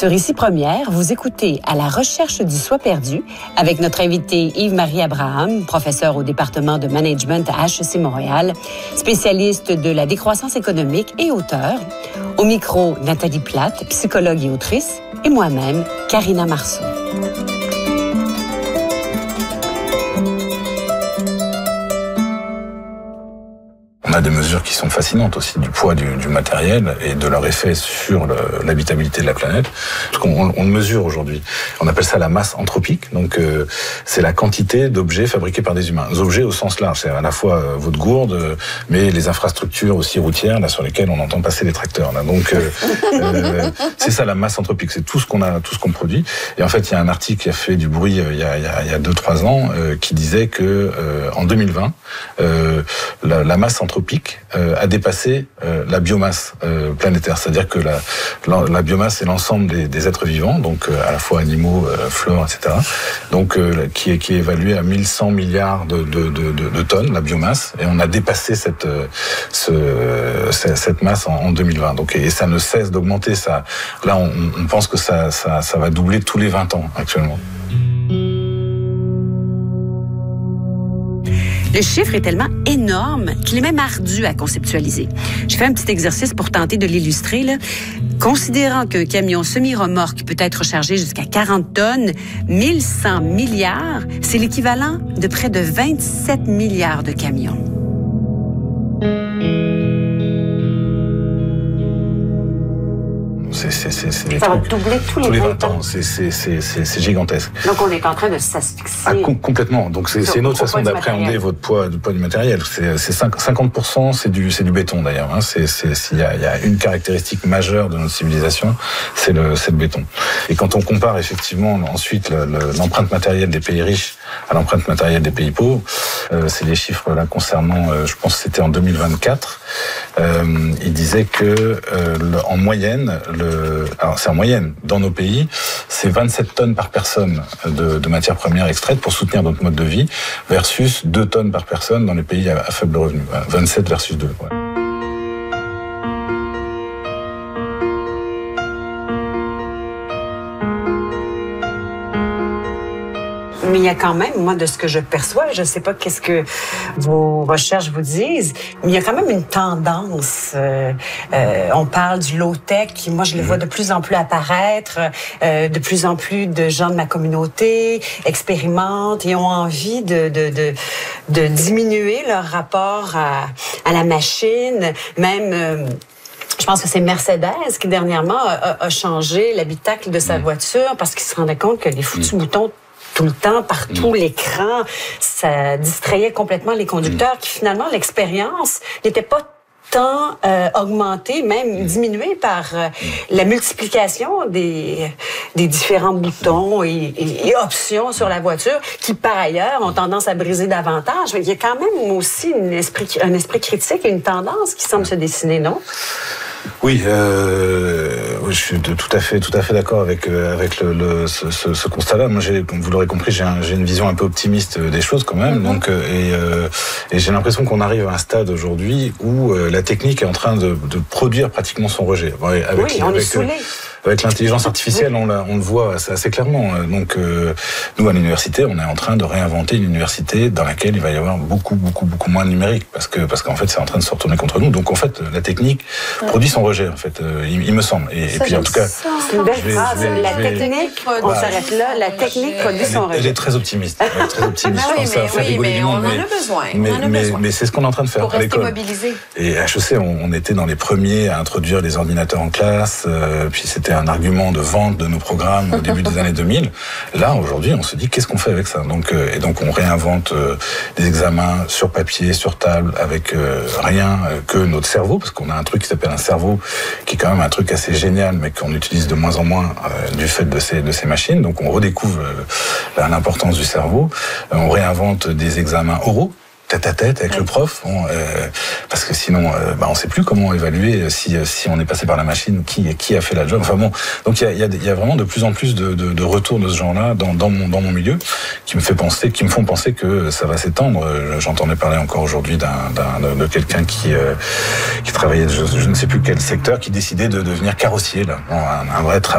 Sur Ici Première, vous écoutez À la recherche du soi perdu avec notre invité Yves-Marie Abraham, professeur au département de management à HEC Montréal, spécialiste de la décroissance économique et auteur. Au micro, Nathalie Plate, psychologue et autrice, et moi-même, Karina Marceau. On a des mesures qui sont fascinantes aussi du poids du matériel et de leur effet sur l'habitabilité de la planète. On le mesure aujourd'hui. On appelle ça la masse anthropique. Donc c'est la quantité d'objets fabriqués par des humains. Des objets au sens large, c'est à la fois votre gourde, mais les infrastructures aussi routières là sur lesquelles on entend passer les tracteurs. Là. Donc c'est ça la masse anthropique. C'est tout ce qu'on produit. Et en fait, il y a un article qui a fait du bruit il y a 2-3 ans qui disait que en 2020, la masse anthropique a dépassé la biomasse planétaire, c'est-à-dire que la biomasse c'est l'ensemble des êtres vivants, donc à la fois animaux, flore, etc. Donc qui est évalué à 1100 milliards de tonnes la biomasse, et on a dépassé cette masse en 2020. Donc et ça ne cesse d'augmenter. Ça, là on pense que ça va doubler tous les 20 ans actuellement. Le chiffre est tellement énorme qu'il est même ardu à conceptualiser. Je fais un petit exercice pour tenter de l'illustrer, là. Considérant qu'un camion semi-remorque peut être chargé jusqu'à 40 tonnes, 1100 milliards, c'est l'équivalent de près de 27 milliards de camions. Ça va doubler tous les 20 ans. C'est gigantesque. Donc, on est en train de s'asphyxier. Complètement. Donc, c'est une autre façon d'appréhender votre poids du matériel. C'est 50%, c'est du béton, d'ailleurs. Hein. S'il y a une caractéristique majeure de notre civilisation, c'est le béton. Et quand on compare, effectivement, ensuite, l'empreinte matérielle des pays riches à l'empreinte matérielle des pays pauvres, c'est les chiffres, là, concernant, je pense que c'était en 2024, il disait que, en moyenne, alors c'est en moyenne, dans nos pays, c'est 27 tonnes par personne de matières premières extraites pour soutenir notre mode de vie, versus 2 tonnes par personne dans les pays à faible revenu. 27 versus 2. Ouais. Mais il y a quand même, moi, de ce que je perçois, je ne sais pas qu'est-ce que vos recherches vous disent, mais il y a quand même une tendance. On parle du low-tech, qui, moi, je le vois de plus en plus apparaître. De plus en plus de gens de ma communauté expérimentent et ont envie de diminuer leur rapport à la machine, même... Je pense que c'est Mercedes qui, dernièrement, a changé l'habitacle de sa voiture parce qu'il se rendait compte que les foutus boutons tout le temps, partout, l'écran, ça distrayait complètement les conducteurs, qui finalement, l'expérience n'était pas tant augmentée, même diminuée par la multiplication des différents boutons et options sur la voiture, qui par ailleurs ont tendance à briser davantage. Il y a quand même aussi un esprit critique et une tendance qui semble se dessiner, non? Oui, je suis tout à fait d'accord avec ce constat-là. Moi, comme vous l'aurez compris, j'ai une vision un peu optimiste des choses quand même. Donc, et j'ai l'impression qu'on arrive à un stade aujourd'hui où la technique est en train de produire pratiquement son rejet. On est saoulés. Avec l'intelligence artificielle, on le voit assez clairement. Donc, nous, à l'université, on est en train de réinventer une université dans laquelle il va y avoir beaucoup moins de numérique, parce qu'en fait, c'est en train de se retourner contre nous. Donc, en fait, la technique produit son rejet, en fait, il me semble. Et puis, en tout cas... C'est une belle phrase. La technique, on s'arrête là, la technique produit son rejet. Elle est très optimiste. Je pense ça fait rigoler du monde. Mais c'est ce qu'on est en train de faire à l'école. Mobilisé. Et à HEC, on était dans les premiers à introduire les ordinateurs en classe, puis c'était un argument de vente de nos programmes au début des années 2000. Là, aujourd'hui, on se dit, qu'est-ce qu'on fait avec ça? Donc on réinvente des examens sur papier, sur table, avec rien que notre cerveau, parce qu'on a un truc qui s'appelle un cerveau, qui est quand même un truc assez génial, mais qu'on utilise de moins en moins du fait de ces machines. Donc on redécouvre l'importance du cerveau. On réinvente des examens oraux, tête à tête avec le prof, parce que sinon on sait plus comment évaluer si on est passé par la machine, qui a fait la job. Enfin bon, donc il y a vraiment de plus en plus de retours de ce genre-là dans mon milieu, qui me font penser que ça va s'étendre. J'entendais parler encore aujourd'hui de quelqu'un qui travaillait je ne sais plus quel secteur, qui décidait de devenir carrossier là, un vrai